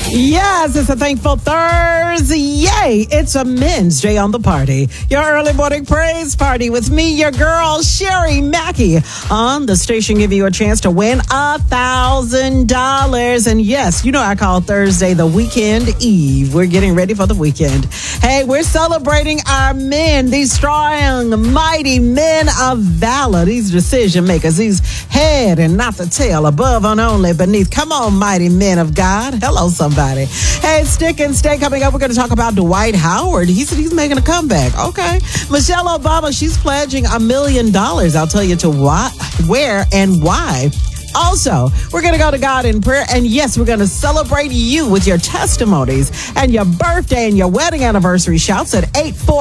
Yes, it's a thankful Thursday. Yay, it's a men's day on the party. Your early morning praise party with me, your girl, Sherry Mackey. On the station, give you a chance to win $1,000. And yes, you know I call Thursday the weekend eve. We're getting ready for the weekend. Hey, we're celebrating our men, these strong, mighty men of valor, these decision makers, these head and not the tail, above and only beneath. Come on, mighty men of God. Hello, somebody. Hey, Stick and Stay coming up. We're going to talk about Dwight Howard. He said he's making a comeback. Okay. Michelle Obama, she's pledging $1 million. I'll tell you to what, where, and why. Also, we're going to go to God in prayer. And yes, we're going to celebrate you with your testimonies and your birthday and your wedding anniversary shouts at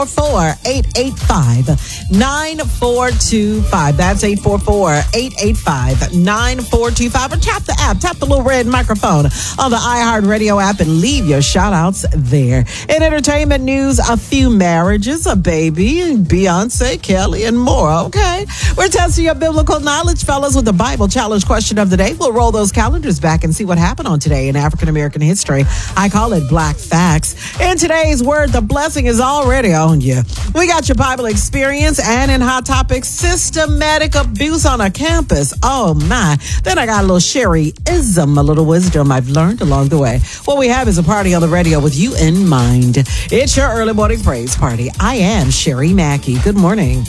844-885-9425. That's 844-885-9425. Or tap the app, tap the little red microphone on the iHeartRadio app and leave your shout outs there. In entertainment news, a few marriages, a baby, Beyonce, Kelly, and more. Okay. We're testing your biblical knowledge, fellas, with the Bible Challenge question of the day. We'll roll those calendars back and see what happened on today in African American history. I call it Black Facts. In today's word, the blessing is already on you. We got your Bible experience, and in Hot Topics, systematic abuse on a campus. Oh my. Then I got a little Sherry-ism, a little wisdom I've learned along the way. What we have is a party on the radio with you in mind. It's your early morning praise party. I am Sherry Mackey. Good morning.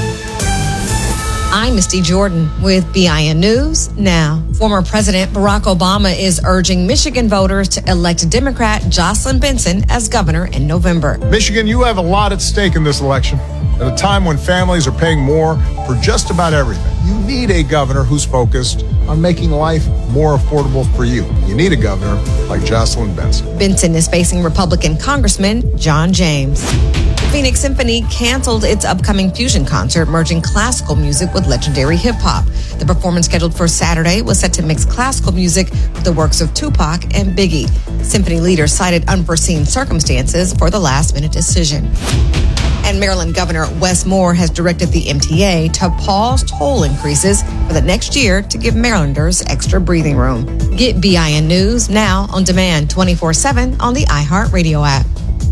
I'm Misty Jordan with BIN News Now. Former President Barack Obama is urging Michigan voters to elect Democrat Jocelyn Benson as governor in November. Michigan, you have a lot at stake in this election. At a time when families are paying more for just about everything, you need a governor who's focused on making life more affordable for you. You need a governor like Jocelyn Benson. Benson is facing Republican Congressman John James. Phoenix Symphony canceled its upcoming fusion concert, merging classical music with legendary hip-hop. The performance scheduled for Saturday was set to mix classical music with the works of Tupac and Biggie. Symphony leaders cited unforeseen circumstances for the last-minute decision. And Maryland Governor Wes Moore has directed the MTA to pause toll increases for the next year to give Marylanders extra breathing room. Get BIN News now on demand 24/7 on the iHeartRadio app.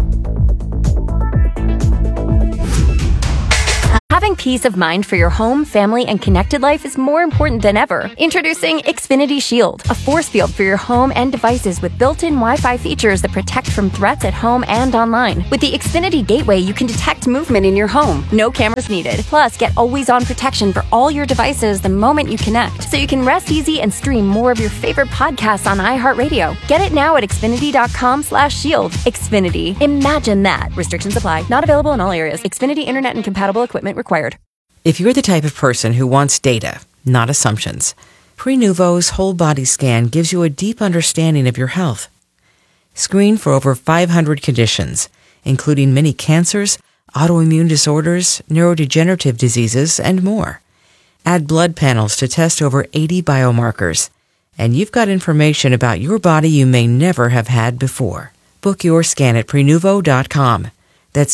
Having peace of mind for your home, family, and connected life is more important than ever. Introducing Xfinity Shield, a force field for your home and devices with built-in Wi-Fi features that protect from threats at home and online. With the Xfinity Gateway, you can detect movement in your home. No cameras needed. Plus, get always-on protection for all your devices the moment you connect, so you can rest easy and stream more of your favorite podcasts on iHeartRadio. Get it now at Xfinity.com/shield. Xfinity. Imagine that. Restrictions apply. Not available in all areas. Xfinity Internet and compatible equipment required. If you're the type of person who wants data, not assumptions, Prenuvo's whole body scan gives you a deep understanding of your health. Screen for over 500 conditions, including many cancers, autoimmune disorders, neurodegenerative diseases, and more. Add blood panels to test over 80 biomarkers, and you've got information about your body you may never have had before. Book your scan at Prenuvo.com. That's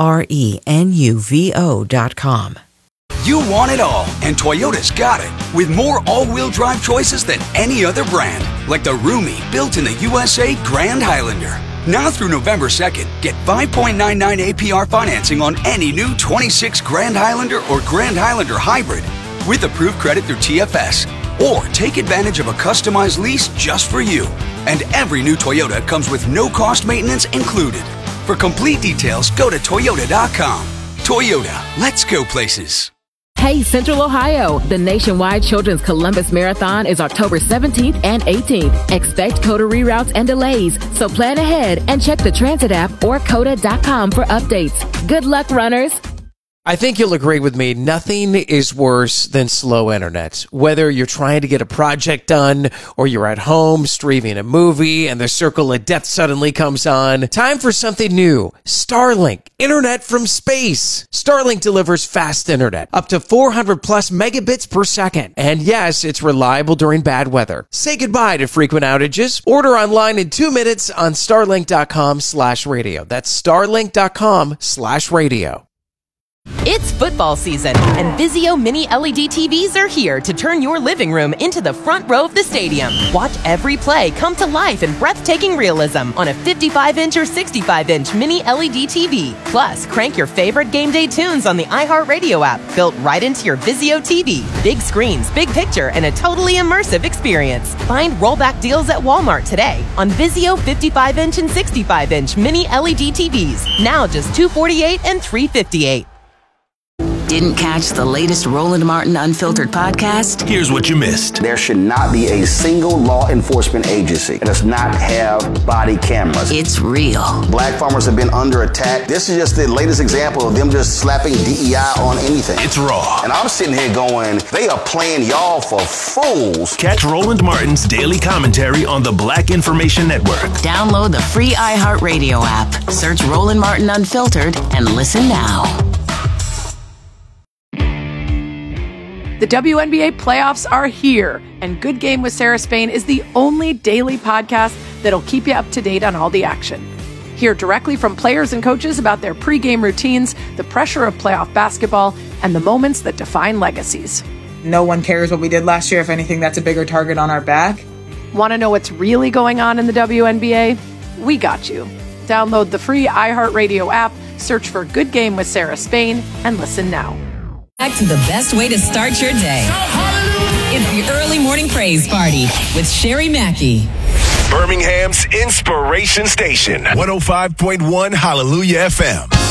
Prenuvo.com. You want it all, and Toyota's got it. With more all-wheel drive choices than any other brand. Like the roomy, built in the USA Grand Highlander. Now through November 2nd, get 5.99 APR financing on any new 26 Grand Highlander or Grand Highlander Hybrid with approved credit through TFS. Or take advantage of a customized lease just for you. And every new Toyota comes with no-cost maintenance included. For complete details, go to Toyota.com. Toyota, let's go places. Hey, Central Ohio! The nationwide Children's Columbus Marathon is October 17th and 18th. Expect COTA reroutes and delays, so plan ahead and check the transit app or COTA.com for updates. Good luck, runners! I think you'll agree with me, nothing is worse than slow internet. Whether you're trying to get a project done or you're at home streaming a movie and the circle of death suddenly comes on, time for something new. Starlink, internet from space. Starlink delivers fast internet, up to 400 plus megabits per second. And yes, it's reliable during bad weather. Say goodbye to frequent outages. Order online in 2 minutes on starlink.com/radio. That's starlink.com/radio. It's football season, and Vizio Mini LED TVs are here to turn your living room into the front row of the stadium. Watch every play come to life in breathtaking realism on a 55-inch or 65-inch Mini LED TV. Plus, crank your favorite game day tunes on the iHeartRadio app, built right into your Vizio TV. Big screens, big picture, and a totally immersive experience. Find rollback deals at Walmart today on Vizio 55-inch and 65-inch Mini LED TVs. Now just $248 and $358. Didn't catch the latest Roland Martin Unfiltered podcast? Here's what you missed. There should not be a single law enforcement agency that does not have body cameras. It's real. Black farmers have been under attack. This is just the latest example of them just slapping DEI on anything. It's raw. And I'm sitting here going, they are playing y'all for fools. Catch Roland Martin's daily commentary on the Black Information Network. Download the free iHeartRadio app. Search Roland Martin Unfiltered and listen now. The WNBA playoffs are here, and Good Game with Sarah Spain is the only daily podcast that'll keep you up to date on all the action. Hear directly from players and coaches about their pregame routines, the pressure of playoff basketball, and the moments that define legacies. No one cares what we did last year. If anything, that's a bigger target on our back. Want to know what's really going on in the WNBA? We got you. Download the free iHeartRadio app, search for Good Game with Sarah Spain, and listen now. Back to the best way to start your day. It's the Early Morning Praise Party with Sherry Mackey. Birmingham's Inspiration Station, 105.1 Hallelujah FM.